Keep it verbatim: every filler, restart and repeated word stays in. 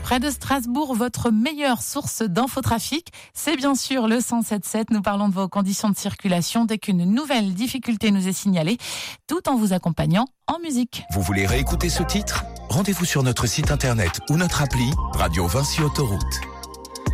Près de Strasbourg, votre meilleure source d'infotrafic, c'est bien sûr le cent sept sept. Nous parlons de vos conditions de circulation dès qu'une nouvelle difficulté nous est signalée, tout en vous accompagnant en musique. Vous voulez réécouter ce titre ? Rendez-vous sur notre site internet ou notre appli Radio Vinci Autoroute.